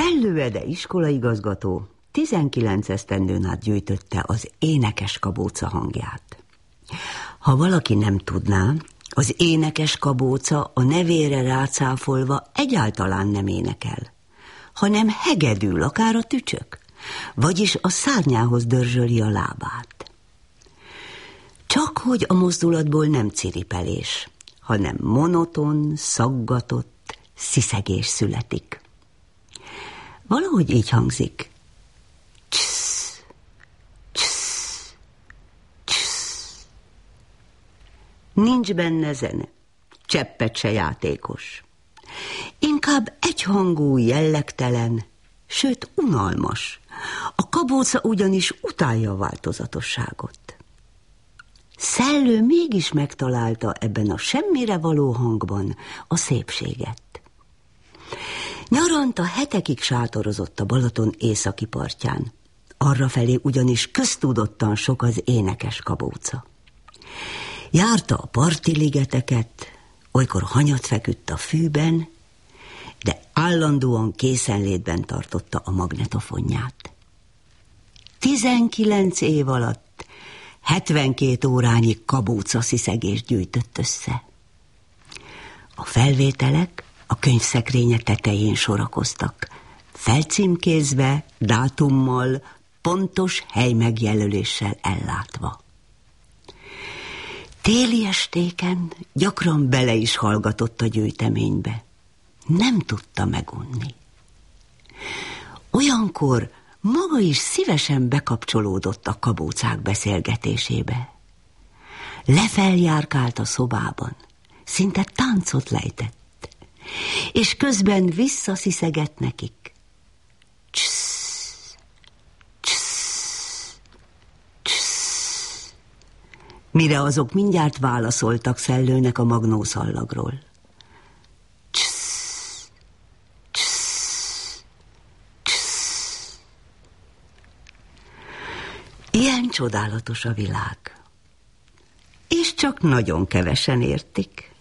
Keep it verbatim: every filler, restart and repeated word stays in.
Szellő Ede iskolaigazgató tizenkilenc esztendőn át gyűjtötte az énekes kabóca hangját. Ha valaki nem tudná, az énekes kabóca a nevére rácáfolva egyáltalán nem énekel, hanem hegedül, akár a tücsök, vagyis a szárnyához dörzsöli a lábát. Csak hogy a mozdulatból nem ciripelés, hanem monoton, szaggatott sziszegés születik. Valahogy így hangzik. Csz, csz, csz. Nincs benne zene, cseppet se játékos. Inkább egyhangú, jellegtelen, sőt unalmas. A kabóca ugyanis utálja a változatosságot. Szellő mégis megtalálta ebben a semmire való hangban a szépséget. Nyaranta hetekig sátorozott a Balaton északi partján. Arrafelé ugyanis köztudottan sok az énekes kabóca. Járta a parti ligeteket, olykor hanyat feküdt a fűben, de állandóan készenlétben tartotta a magnetofonját. Tizenkilenc év alatt hetvenkét órányi kabóca sziszegést gyűjtött össze. A felvételek a könyvszekrénye tetején sorakoztak, felcímkézve, dátummal, pontos helymegjelöléssel ellátva. Téli estéken gyakran bele is hallgatott a gyűjteménybe. Nem tudta megunni. Olyankor maga is szívesen bekapcsolódott a kabócák beszélgetésébe. Lefeljárkált a szobában, szinte táncot lejtett, és közben visszasziszegett nekik. Cssz, cssz, cssz. Mire azok mindjárt válaszoltak Szellőnek a magnószallagról. Cssz, cssz, cssz. Ilyen csodálatos a világ. És csak nagyon kevesen értik.